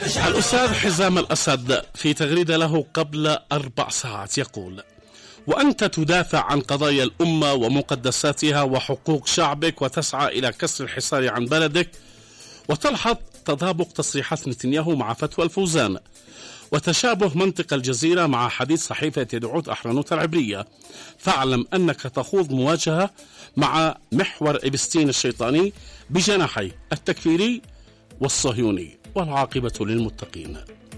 الأستاذ حزام الأسد في تغريدة له قبل 4 ساعات يقول: وأنت تدافع عن قضايا الأمة ومقدساتها وحقوق شعبك وتسعى إلى كسر الحصار عن بلدك، وتلحظ تطابق تصريحات نتنياهو مع فتوى الفوزان وتشابه منطق الجزيرة مع حديث صحيفة يدعوت أحرنوت العبرية، فاعلم أنك تخوض مواجهة مع محور إبستين الشيطاني بجناحي التكفيري والصهيوني، والعاقبة للمتقين.